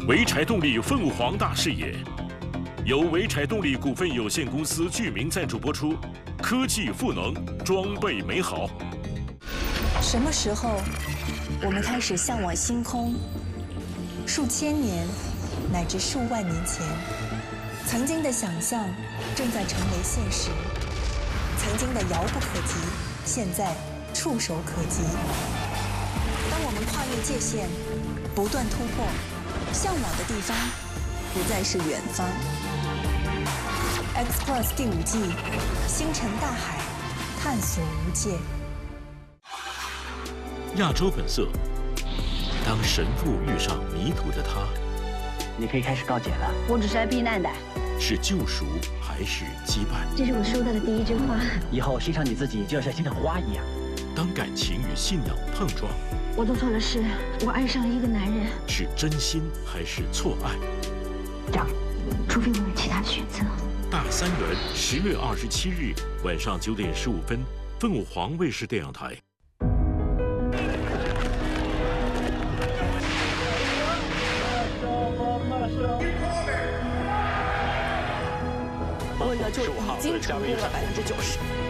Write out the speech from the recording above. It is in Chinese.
潍柴动力凤凰大视野，由潍柴动力股份有限公司剧名赞助播出。科技赋能，装备美好。 什么时候，我们开始向往星空？数千年，乃至数万年前，曾经的想象正在成为现实，曾经的遥不可及，现在触手可及。当我们跨越界限，不断突破，向往的地方不再是远方。X Plus 第5季，星辰大海，探索无界。 亚洲本色，当神父遇上迷途的他， 你可以开始告解了。 我只是来避难的。 是救赎还是羁绊？ 这是我收到的第一枝花。 以后欣赏你自己，就要像欣赏花一样。 当感情与信仰碰撞， 我做错了事，我爱上了一个男人。 是真心还是错爱？ 这样，除非我有其他的选择。 大三元10月27日晚上9点15分，凤凰卫视电影台。 我要就已经成功了90%。